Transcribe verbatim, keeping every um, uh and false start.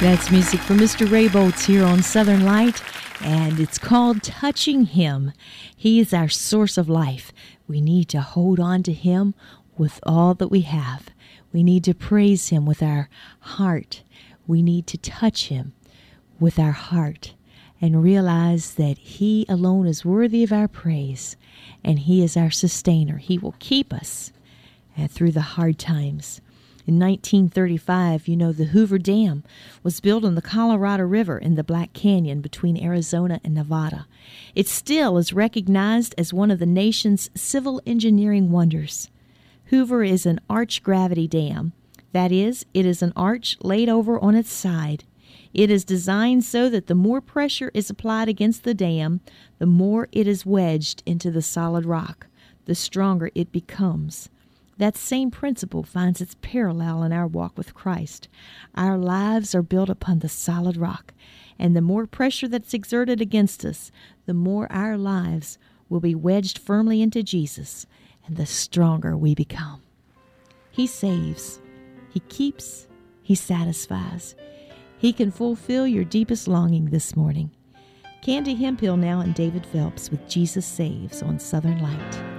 That's music from Mister Ray Boltz here on Southern Light, and it's called Touching Him. He is our source of life. We need to hold on to Him with all that we have. We need to praise Him with our heart. We need to touch Him with our heart and realize that He alone is worthy of our praise, and He is our sustainer. He will keep us uh, through the hard times. In nineteen thirty-five, you know, the Hoover Dam was built on the Colorado River in the Black Canyon between Arizona and Nevada. It still is recognized as one of the nation's civil engineering wonders. Hoover is an arch-gravity dam. That is, it is an arch laid over on its side. It is designed so that the more pressure is applied against the dam, the more it is wedged into the solid rock, the stronger it becomes. That same principle finds its parallel in our walk with Christ. Our lives are built upon the solid rock, and the more pressure that's exerted against us, the more our lives will be wedged firmly into Jesus, and the stronger we become. He saves, He keeps, He satisfies. He can fulfill your deepest longing this morning. Candy Hemphill now and David Phelps with Jesus Saves on Southern Light.